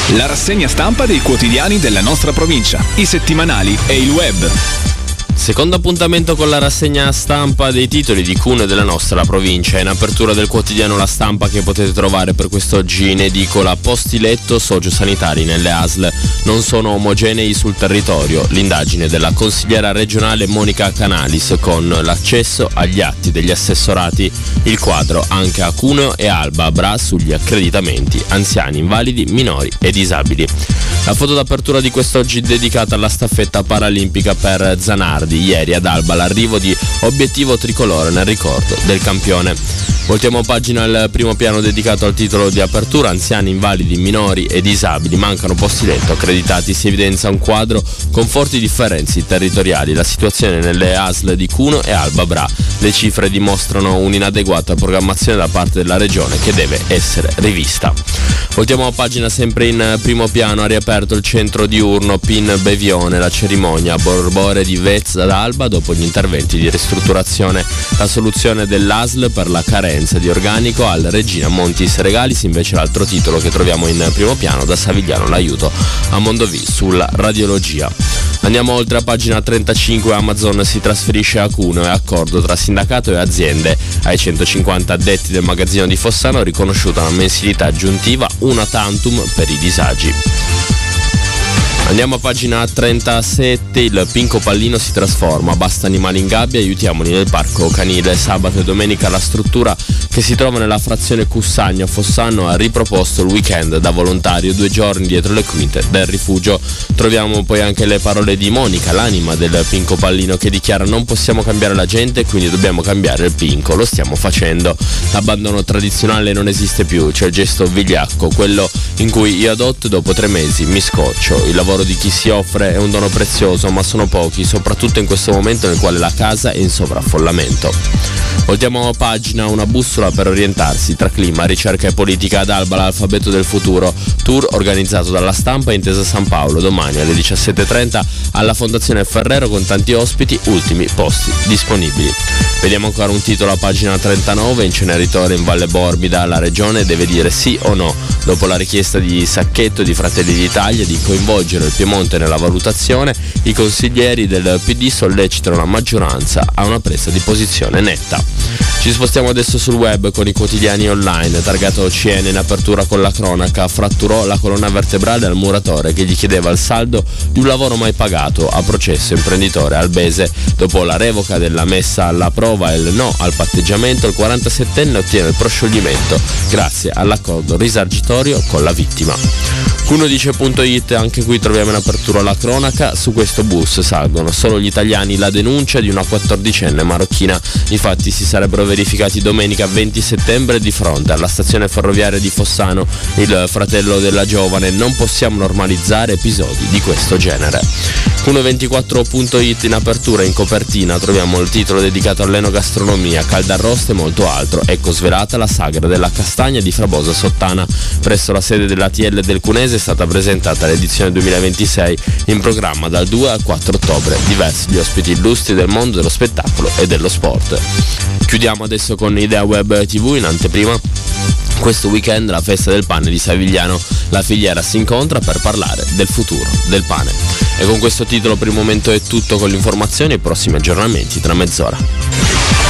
La rassegna stampa dei quotidiani della nostra provincia, i settimanali e il web. Secondo appuntamento con la rassegna stampa dei titoli di Cuneo e della nostra provincia. In apertura del quotidiano La Stampa, che potete trovare per quest'oggi in edicola: posti letto sociosanitari nelle ASL non sono omogenei sul territorio. L'indagine della consigliera regionale Monica Canalis con l'accesso agli atti degli assessorati. Il quadro anche a Cuneo e Alba Bra sugli accreditamenti anziani, invalidi, minori e disabili. La foto d'apertura di quest'oggi dedicata alla staffetta paralimpica per Zanardi. Ieri ad Alba l'arrivo di obiettivo tricolore nel ricordo del campione. Voltiamo pagina al primo piano dedicato al titolo di apertura: anziani, invalidi, minori e disabili, mancano posti letto accreditati. Si evidenzia un quadro con forti differenze territoriali. La situazione nelle ASL di Cuneo e Alba Bra. Le cifre dimostrano un'inadeguata programmazione da parte della regione che deve essere rivista. Voltiamo a pagina sempre in primo piano. Ha riaperto il centro diurno Pin Bevione. La cerimonia a Borbore di Vezza ad Alba dopo gli interventi di ristrutturazione. La soluzione dell'ASL per la carenza di organico al Regina Montis Regalis, invece l'altro titolo che troviamo in primo piano. Da Savigliano l'aiuto a Mondovì sulla radiologia. Andiamo oltre a pagina 35. Amazon si trasferisce a Cuneo e accordo tra sindacato e aziende. Ai 150 addetti del magazzino di Fossano riconosciuta una mensilità aggiuntiva, una tantum per i disagi. Andiamo a pagina 37. Il Pinco Pallino si trasforma, basta animali in gabbia, aiutiamoli nel parco canile. Sabato e domenica la struttura, che si trova nella frazione Cussagno a Fossano, ha riproposto il weekend da volontario, 2 giorni dietro le quinte del rifugio. Troviamo poi anche le parole di Monica, l'anima del Pinco Pallino, che dichiara: non possiamo cambiare la gente, quindi dobbiamo cambiare il Pinco, lo stiamo facendo. L'abbandono tradizionale non esiste più, c'è il gesto vigliacco, quello in cui io adotto e dopo 3 mesi mi scoccio. Il lavoro di chi si offre è un dono prezioso, ma sono pochi, soprattutto in questo momento nel quale la casa è in sovraffollamento. Voltiamo a pagina. Una bussola per orientarsi tra clima, ricerca e politica ad Alba, l'alfabeto del futuro, tour organizzato dalla Stampa e Intesa San Paolo, domani alle 17:30 alla Fondazione Ferrero, con tanti ospiti, ultimi posti disponibili. Vediamo ancora un titolo a pagina 39. Inceneritore in Valle Borbida, la regione deve dire sì o no dopo la richiesta di Sacchetto di Fratelli d'Italia di coinvolgere il Piemonte nella valutazione. I consiglieri del PD sollecitano la maggioranza a una presa di posizione netta. Ci spostiamo adesso sul web con i quotidiani online. Targato OCN in apertura con la cronaca: fratturò la colonna vertebrale al muratore che gli chiedeva il saldo di un lavoro mai pagato. A processo imprenditore albese. Dopo la revoca della messa alla prova e il no al patteggiamento, il 47enne ottiene il proscioglimento grazie all'accordo risarcitorio con la vittima. Cuneo-dice.it, anche qui troviamo in apertura la cronaca: su questo bus salgono solo gli italiani, la denuncia di una 14enne marocchina. I fatti si sarebbero verificati domenica 20 settembre di fronte alla stazione ferroviaria di Fossano. Il fratello della giovane: non possiamo normalizzare episodi di questo genere. Cuneo24.it in apertura, in copertina troviamo il titolo dedicato all'enogastronomia: caldarroste e molto altro. Ecco svelata la sagra della castagna di Frabosa Sottana. Presso la sede dell'ATL del Cunese è stata presentata l'edizione 2026, in programma dal 2 al 4 ottobre. Diversi gli ospiti illustri del mondo dello spettacolo e dello sport. Chiudiamo adesso con Idea Web TV. In anteprima, questo weekend la festa del pane di Savigliano. La filiera si incontra per parlare del futuro del pane. E con questo titolo per il momento è tutto con l'informazione. I prossimi aggiornamenti tra mezz'ora.